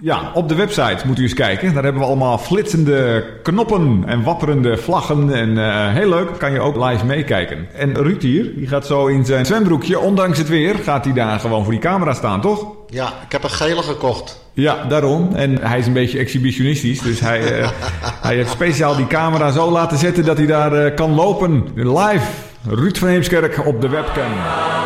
Ja, op de website moet u eens kijken. Daar hebben we allemaal flitsende knoppen en wapperende vlaggen. En heel leuk, kan je ook live meekijken. En Ruud hier, die gaat zo in zijn zwembroekje, ondanks het weer, gaat hij daar gewoon voor die camera staan, toch? Ja, ik heb een gele gekocht. Ja, daarom. En hij is een beetje exhibitionistisch. Dus hij heeft speciaal die camera zo laten zetten dat hij daar kan lopen. Live, Ruud van Heemskerk op de webcam.